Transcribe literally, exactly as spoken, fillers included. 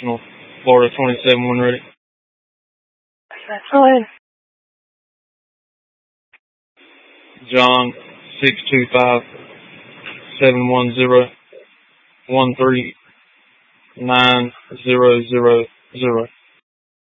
International, Florida twenty-seven one ready. That's fine. John six two five seven one zero one three nine zero zero zero.